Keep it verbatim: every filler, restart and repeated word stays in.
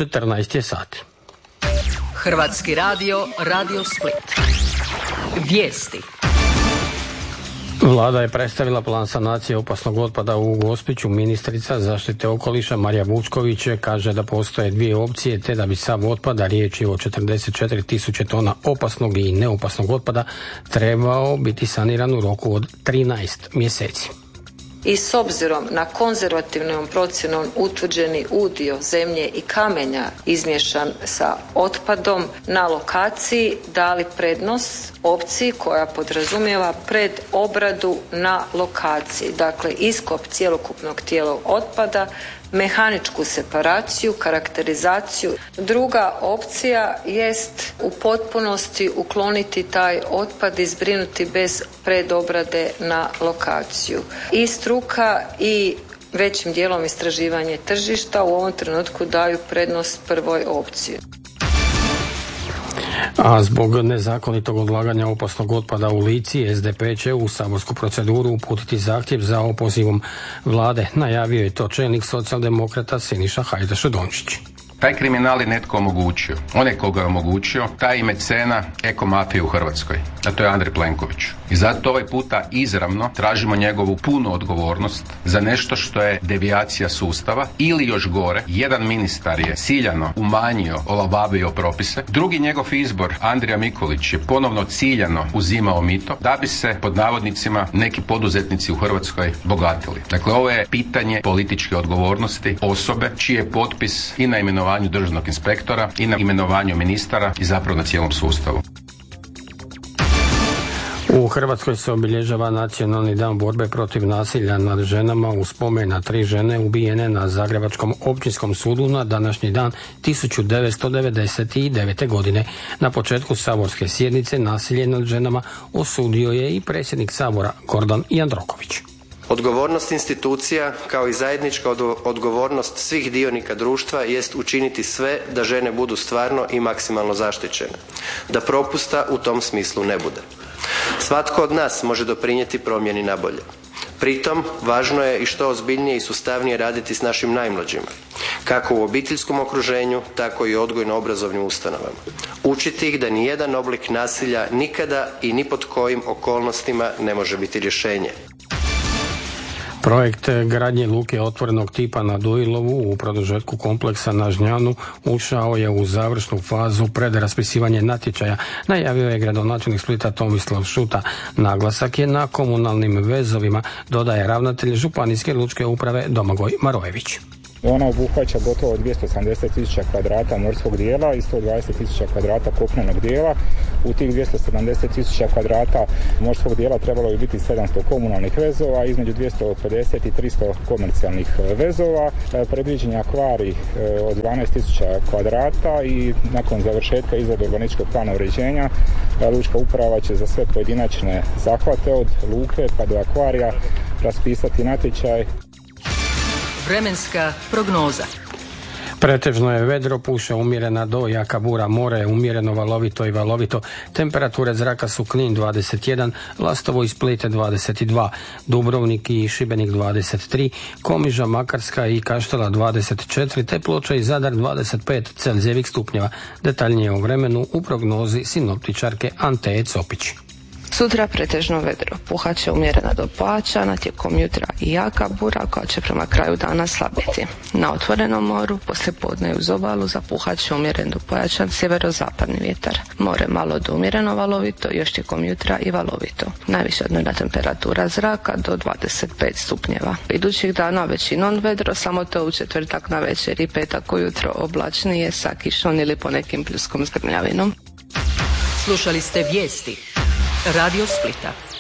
četrnaest je sati. Hrvatski radio, Radio Split. Vijesti. Vlada je predstavila plan sanacije opasnog otpada u Gospiću. Ministrica zaštite okoliša Marija Vučković kaže da postoje dvije opcije, te da bi sav otpada, riječ je o četrdeset četiri tisuće tona opasnog i neopasnog otpada, trebao biti saniran u roku od trinaest mjeseci. I s obzirom na konzervativnom procjenom utvrđeni udio zemlje i kamenja izmiješan sa otpadom na lokaciji dali prednost opciji koja podrazumijeva predobradu na lokaciji. Dakle, iskop cjelokupnog tijela otpada, mehaničku separaciju, karakterizaciju. Druga opcija jest u potpunosti ukloniti taj otpad i zbrinuti bez predobrade na lokaciju. I struka i većim dijelom istraživanje tržišta u ovom trenutku daju prednost prvoj opciji. A zbog nezakonitog odlaganja opasnog otpada u Lici, S D P će u saborsku proceduru uputiti zahtjev za opozivom vlade. Najavio je to čelnik socijaldemokrata Siniša Hajdaš-Dončić. Taj kriminal je netko omogućio. Onaj koga je omogućio, taj je mecena ekomafije u Hrvatskoj. A to je Andrej Plenković. I zato ovaj puta izravno tražimo njegovu punu odgovornost za nešto što je devijacija sustava ili još gore, jedan ministar je ciljano umanjio, olabavio propise. Drugi njegov izbor, Andrija Mikulić, je ponovno ciljano uzimao mito da bi se, pod navodnicima, neki poduzetnici u Hrvatskoj bogatili. Dakle, ovo je pitanje političke odgovornosti osobe čiji je potpis i na imenovanju državnog inspektora i na imenovanju ministara i zapravo na cijelom sustavu. U Hrvatskoj se obilježava Nacionalni dan borbe protiv nasilja nad ženama u spomen na tri žene ubijene na Zagrebačkom općinskom sudu na današnji dan tisuću devetsto devedeset devete. godine. Na početku saborske sjednice nasilje nad ženama osudio je i predsjednik Sabora Gordan Jandroković. Odgovornost institucija, kao i zajednička odgovornost svih dionika društva, jest učiniti sve da žene budu stvarno i maksimalno zaštićene, da propusta u tom smislu ne bude. Svatko od nas može doprinijeti promjeni na bolje. Pritom, važno je i što ozbiljnije i sustavnije raditi s našim najmlađima, kako u obiteljskom okruženju, tako i u odgojno-obrazovnim ustanovama. Učiti ih da nijedan oblik nasilja nikada i ni pod kojim okolnostima ne može biti rješenje. Projekt gradnje luke otvorenog tipa na Duilovu u produžetku kompleksa na Žnjanu ušao je u završnu fazu pred raspisivanje natječaja, najavio je gradonačelnik Splita Tomislav Šuta. Naglasak je na komunalnim vezovima, dodaje ravnatelj Županijske lučke uprave Domagoj Marojević. Ona obuhvaća gotovo dvjesto sedamdeset tisuća kvadrata morskog dijela i sto dvadeset tisuća kvadrata kopnenog dijela. U tih dvjesto sedamdeset tisuća kvadrata morskog dijela trebalo bi biti sedamsto komunalnih vezova, između dvjesto pedeset i tristo komercijalnih vezova. Predviđen je akvarij od dvanaest tisuća kvadrata i nakon završetka izrade urbanističkog plana uređenja lučka uprava će za sve pojedinačne zahvate od luke pa do akvarija raspisati natječaj. Vremenska prognoza. Pretežno je vedro, puše umjerena do jaka bura, more je umjereno valovito i valovito. Temperature zraka su Knin dvadeset jedan, Lastovo i Split dvadeset dva, Dubrovnik i Šibenik dvadeset tri, Komiža, Makarska i Kaštela dvadeset četiri, te Ploča i Zadar dvadeset pet Celzijevih stupnjeva. Detaljnije o vremenu u prognozi sinoptičarke Anteje Copić. Sutra pretežno vedro, puhat će umjerena do pojačana, tijekom jutra i jaka bura koja će prema kraju dana slabiti. Na otvorenom moru poslijepodne uz obalu zapuhat će umjeren do pojačan sjeverozapadni vjetar. More malo do umjereno valovito, još tijekom jutra i valovito. Najviša dnevna temperatura zraka do dvadeset pet stupnjeva. Idućih dana većinom vedro, samo to u četvrtak na večer i petak ujutro oblačnije sa kišom ili ponekim pljuskom s grmljavinom. Slušali ste vijesti Radio Splita.